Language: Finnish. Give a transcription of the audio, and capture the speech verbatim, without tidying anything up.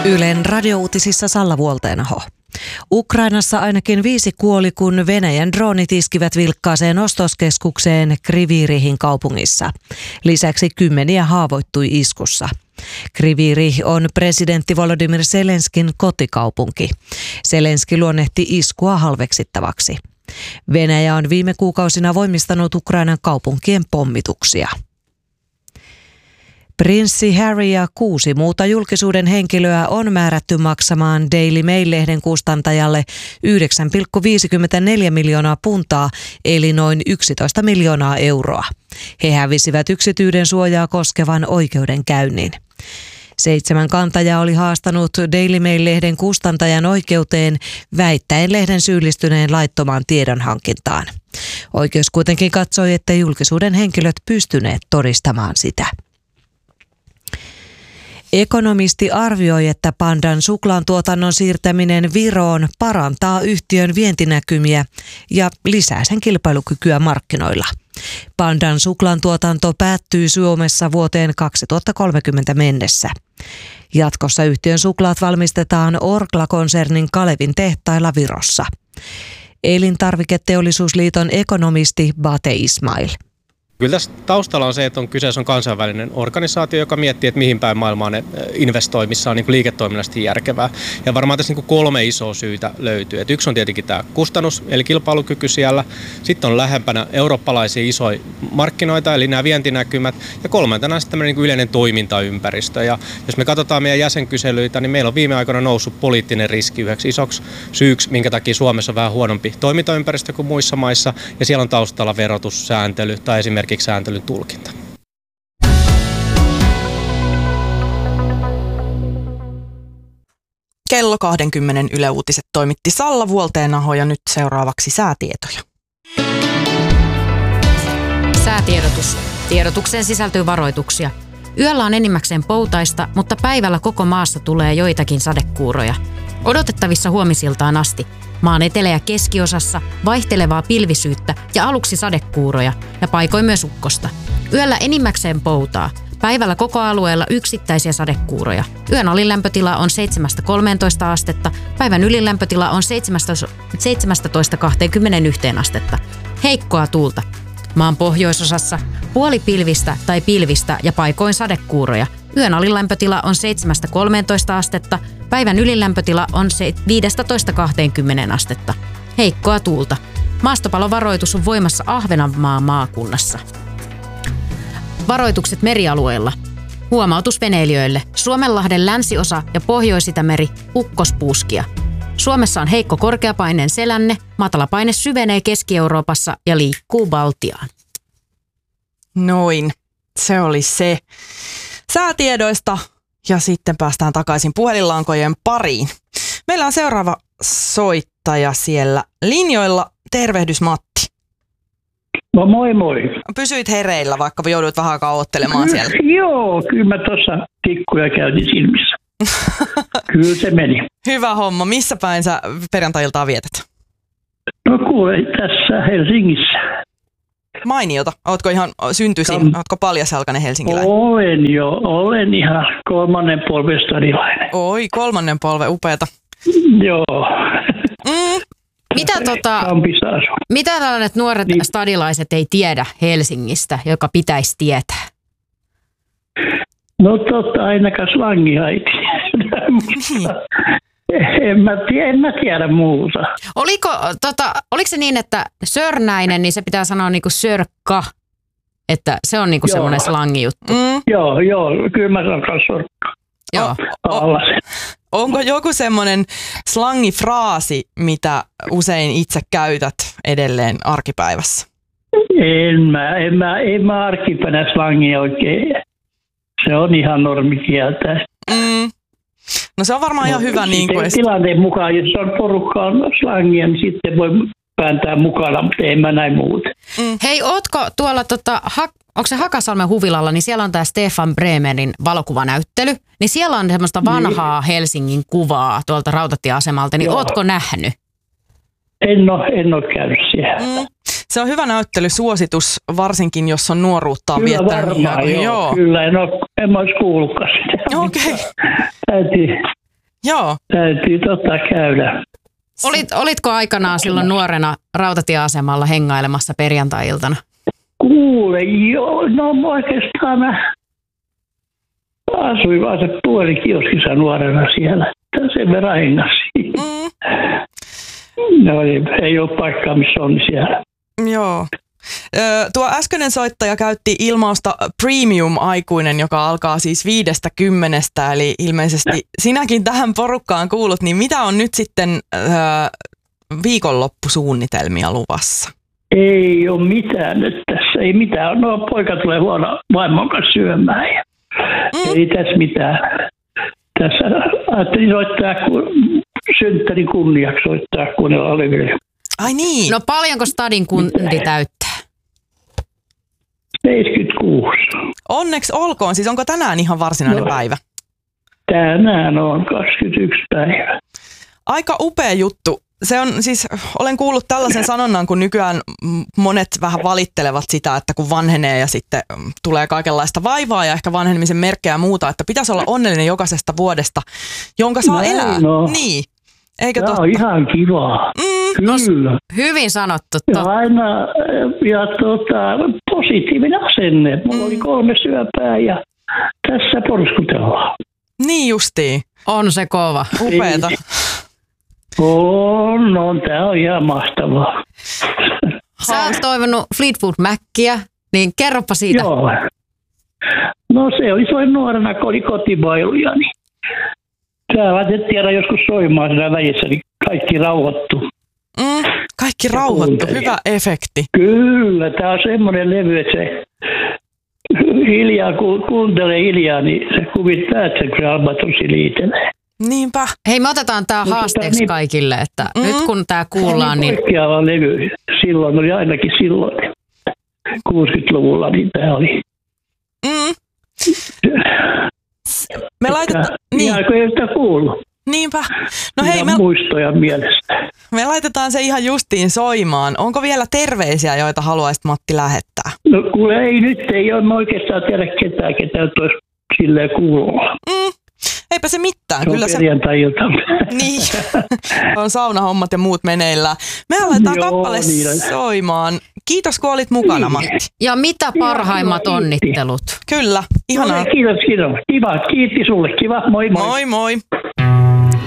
Ylen radiouutisissa Salla Vuolteenaho. Ukrainassa ainakin viisi kuoli, kun Venäjän droonit iskivät vilkkaaseen ostoskeskukseen Kryvyi Rihin kaupungissa. Lisäksi kymmeniä haavoittui iskussa. Kryvyi Rih on presidentti Volodymyr Zelenskin kotikaupunki. Zelenski luonnehti iskua halveksittavaksi. Venäjä on viime kuukausina voimistanut Ukrainan kaupunkien pommituksia. Prinssi Harry ja kuusi muuta julkisuuden henkilöä on määrätty maksamaan Daily Mail-lehden kustantajalle yhdeksän pilkku viisikymmentäneljä miljoonaa puntaa, eli noin yksitoista miljoonaa euroa. He hävisivät yksityisyyden suojaa koskevan oikeudenkäynnin. Seitsemän kantajaa oli haastanut Daily Mail-lehden kustantajan oikeuteen väittäen lehden syyllistyneen laittomaan tiedonhankintaan. Oikeus kuitenkin katsoi, että julkisuuden henkilöt pystyneet todistamaan sitä. Ekonomisti arvioi, että Pandan suklaan tuotannon siirtäminen Viroon parantaa yhtiön vientinäkymiä ja lisää sen kilpailukykyä markkinoilla. Pandan suklaan tuotanto päättyy Suomessa vuoteen kaksituhattakolmekymmentä mennessä. Jatkossa yhtiön suklaat valmistetaan Orkla-konsernin Kalevin tehtailla Virossa. Elintarviketeollisuusliiton ekonomisti Bate Ismail. Kyllä tässä taustalla on se, että on kyseessä on kansainvälinen organisaatio, joka miettii, että mihin päin maailmaa ne investoi, missä on niin kuin liiketoiminnallisesti järkevää. Ja varmaan tässä niin kuin kolme isoa syytä löytyy. Et yksi on tietenkin tämä kustannus, eli kilpailukyky siellä. Sitten on lähempänä eurooppalaisia isoja markkinoita, eli nämä vientinäkymät. Ja kolmantena sitten tämmöinen niin kuin yleinen toimintaympäristö. Ja jos me katsotaan meidän jäsenkyselyitä, niin meillä on viime aikoina noussut poliittinen riski yhdeksi isoksi syyksi, minkä takia Suomessa on vähän huonompi toimintaympäristö kuin muissa maissa. Ja siellä on taustalla verotussääntely tai esimerkiksi sääntelyn tulkinta. Kello kaksikymmentä Yle Uutiset toimitti Salla Vuolteenaho ja nyt seuraavaksi säätietoja. Säätiedotus. Tiedotukseen sisältyy varoituksia. Yöllä on enimmäkseen poutaista, mutta päivällä koko maassa tulee joitakin sadekuuroja. Odotettavissa huomisiltaan asti. Maan etelä- ja keskiosassa vaihtelevaa pilvisyyttä ja aluksi sadekuuroja ja paikoin myös ukkosta. Yöllä enimmäkseen poutaa. Päivällä koko alueella yksittäisiä sadekuuroja. Yön alinlämpötila on seitsemästä kolmeentoista astetta, päivän ylilämpötila on seitsemästä kahteenkymmeneenyhteen astetta. Heikkoa tuulta. Maan pohjoisosassa puolipilvistä tai pilvistä ja paikoin sadekuuroja. Yön alinlämpötila on seitsemästä kolmeentoista astetta, päivän ylilämpötila on viidestätoista kahteenkymmeneen astetta. Heikkoa tuulta. Maastopalovaroitus on voimassa Ahvenanmaan maakunnassa. Varoitukset merialueilla. Huomautus veneilijöille. Suomenlahden länsiosa ja Pohjois-Itämeri ukkospuuskia. Suomessa on heikko korkeapaineen selänne, matalapaine syvenee Keski-Euroopassa ja liikkuu Baltiaan. Noin, se oli se. Säätiedoista ja sitten päästään takaisin puhelinlankojen pariin. Meillä on seuraava soittaja siellä linjoilla. Tervehdys Matti. No moi moi. Pysyit hereillä, vaikka joudut vähän aikaa oottelemaan siellä. Joo, kyllä mä tuossa tikkuja käytin silmissä. Kyllä se meni. Hyvä homma. Missä päin sä perjantai-iltaa vietät? No kuule, tässä Helsingissä. Mainiota. Ootko ihan syntyisin? Kam... Ootko paljasjalkainen helsinkiläinen? Olen jo. Olen ihan kolmannen polven stadilainen. Oi, kolmannen polven. Upeata. Joo. Mm. Mitä, tota, mitä tällaiset nuoret niin. stadilaiset ei tiedä Helsingistä, joka pitäisi tietää? No totta, ainakaan slangia ei tiedä. En mä, tiedä, en mä tiedä muuta. Oliko, tota, oliko se niin, että sörnäinen, niin se pitää sanoa niinku sörkka, että se on niinku semmoinen slangijuttu? Mm. Joo, joo, kyllä mä sanon sorkka. Joo. O- onko joku semmoinen slangifraasi, mitä usein itse käytät edelleen arkipäivässä? En mä, en mä, en mä arkipäivänä slangia oikein. Se on ihan normikieltä. Mm. No se on varmaan no, ihan hyvä. Niin kuin tilanteen mukaan, jos on porukkaan slangia, niin sitten voi pääntää mukana, mutta en mä näin muuta. Mm. Hei, ootko tuolla, tota, ha, onko se Hakasalmen huvilalla, niin siellä on tämä Stefan Bremerin valokuvanäyttely, niin siellä on semmoista vanhaa niin. Helsingin kuvaa tuolta rautatieasemalta, niin Joo. ootko nähnyt? En ole, en ole käynyt siellä. Mm. Se on hyvä näyttelysuositus, varsinkin jos on nuoruuttaan kyllä viettänyt. Varmaan, joo. joo. Kyllä, en, ole, en mä olisi kuullutkaan sitä. Okei. Okay. Täytyy, Joo. Täytyy tota käydä. Olit, olitko aikanaan silloin nuorena rautatieasemalla hengailemassa perjantai-iltana? Kuule, joo, no oikeastaan mä asuin vaan se puoli kioskissa nuorena siellä. Sen verran hengasi. Mm. No ei, ei ole paikkaa, missä on siellä. Joo. Ö, tuo äskeinen soittaja käytti ilmausta premium-aikuinen, joka alkaa siis viidestä kymmenestä, eli ilmeisesti sinäkin tähän porukkaan kuulut, niin mitä on nyt sitten ö, viikonloppusuunnitelmia luvassa? Ei ole mitään nyt tässä, ei mitään. No poika tulee huono vaimon kanssa syömään ja mm. ei tässä mitään. Tässä ajattelin soittaa kun synttärin kunniaksi soittaa kuunnella oleville. Ai niin. No paljonko stadin kundi täyttää? seitsemänkymmentäkuusi. Onneksi olkoon. Siis onko tänään ihan varsinainen no, päivä? Tänään on kaksikymmentäyksi päivä. Aika upea juttu. Se on siis, olen kuullut tällaisen sanonnan, kun nykyään monet vähän valittelevat sitä, että kun vanhenee ja sitten tulee kaikenlaista vaivaa ja ehkä vanhenemisen merkkejä ja muuta, että pitäisi olla onnellinen jokaisesta vuodesta, jonka saa no, elää. No. Niin. Eikö Tämä totta? on ihan kivaa. Mm. Kyllä. No, hyvin sanottu. Ja aina ja tota, positiivinen asenne. Mulla mm. oli kolme syöpää ja tässä porskutellaan. Niin justiin. On se kova. Upeeta. On, on. Tämä on ihan mahtavaa. Sä oot toivonut Fleetwood Mackiä, niin kerropa siitä. Joo. No se oli soin nuorena, kun oli kotibailuja, niin tää laitettiin aina joskus soimaan siinä välissä, niin kaikki rauhoittu. Mm, kaikki rauhoittu, hyvä efekti. Kyllä, tää on semmoinen levy, että se hiljaa, kun kuuntelee hiljaa, niin se kuvittaa, että se albatrossi liitelee. Niinpä. Hei, me otetaan tää Mutta haasteeksi niin, kaikille, että mm. nyt kun tää kuullaan, niin... Poikkeava levy. Silloin oli ainakin silloin, kuusikymmentäluvulla, niin tää oli. Mm. Me laitetaan... Niin. Ihan kun ei sitä kuullut. Niinpä. No hei, me, muistoja mielestä. Me laitetaan se ihan justiin soimaan. Onko vielä terveisiä, joita haluaisit Matti lähettää? No kuule, ei nyt, ei ole oikeastaan tiedä ketään, ketään olisi silleen kuulolla. Mm. Eipä se mitään. Se on kyllä perjantai-ilta. Niin. On saunahommat ja muut meneillään. Me aletaan Joo, kappale niin. soimaan. Kiitos, kun olit mukana, Matti. Ja mitä parhaimmat kiva, onnittelut? Kyllä, ihanaa. No, kiitos, kiitos. Kiva, kiitti sulle. Kiva, moi moi. Moi moi.